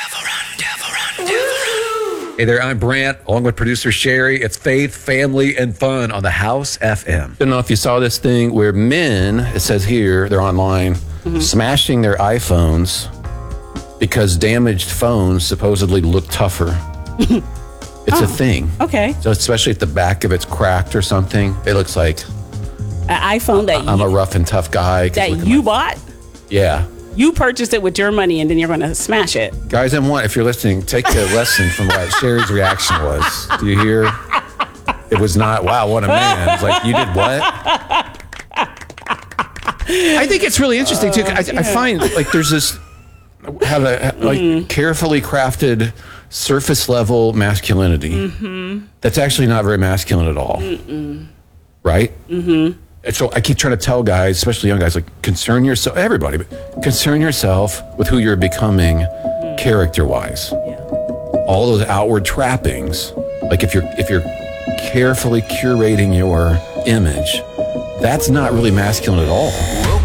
Hey there, I'm Brant, along with producer Sherry. It's Faith, Family, and Fun on the House FM. I don't know if you saw this thing where men, it says here, they're online, smashing their iPhones because damaged phones supposedly look tougher. It's a thing. Okay. So especially if the back of it's cracked or something, it looks like An iPhone that I'm a rough and tough guy. that you bought? Yeah. You purchased it with your money and then you're going to smash it. Guys, if you're listening, take a lesson from what Sherry's reaction was. Do you hear? It was not, wow, what a man. It's like, you did what? I think it's really interesting, too. I find, like, there's this, carefully crafted surface level masculinity that's actually not very masculine at all. Right? And so I keep trying to tell guys, especially young guys, like, concern yourself, everybody, but concern yourself with who you're becoming character-wise. Yeah. All those outward trappings, like if you're carefully curating your image, that's not really masculine at all.